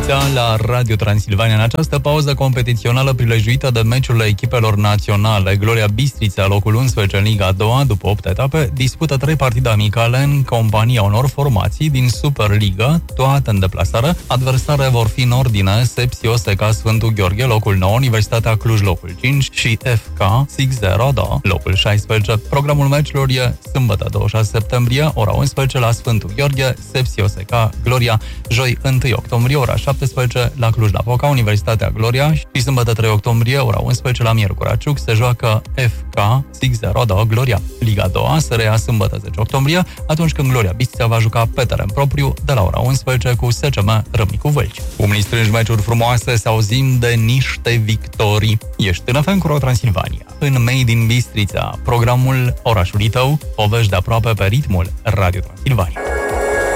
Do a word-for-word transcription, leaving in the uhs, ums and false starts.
Bistrița la Radio Transilvania. În această pauză competițională prilejuită de meciurile echipelor naționale, Gloria Bistrița, locul unsprezece în Liga a doua, după opt etape, dispută trei partide amicale în compania unor formații din Superliga, toate în deplasare. Adversare vor fi în ordine Sepsi O S K Sfântul Gheorghe, locul nouă, Universitatea Cluj, locul cinci și F K Six zero, da, locul șaisprezece. Programul meciurilor e sâmbătă douăzeci și șase septembrie, ora unsprezece la Sfântul Gheorghe, Sepsi O S K Gloria, joi întâi octombrie, ora șaptesprezece la Cluj-Napoca, Universitatea Gloria, și sâmbătă trei octombrie, ora unsprezece la Miercurea Ciuc, se joacă F K Six zero, da, Gloria. Liga a doua se reia sâmbătă zece octombrie, atunci când Gloria Bistrița va juca pe teren propriu de la ora unsprezece cu S C M Râmnicu Vâlci. Umni strângi meciuri frumoase, să auzim de niște victorii. Ești în F M cu Transilvania. În Made in Bistrița, programul orașului tău, povești de aproape pe ritmul Radio Transilvania.